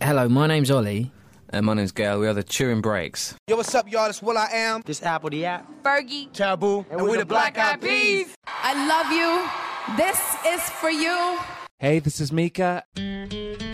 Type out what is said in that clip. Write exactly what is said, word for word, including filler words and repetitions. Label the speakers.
Speaker 1: Hello, my name's Ollie.
Speaker 2: And my name's Gail. We are the Turin Breaks.
Speaker 3: Yo, what's up, y'all? It's Will I Am.
Speaker 4: This Apple the App.
Speaker 5: Fergie.
Speaker 3: Taboo.
Speaker 4: And, and we're the Black Eyed Peas.
Speaker 5: I love you. This is for you.
Speaker 6: Hey, this is Mika.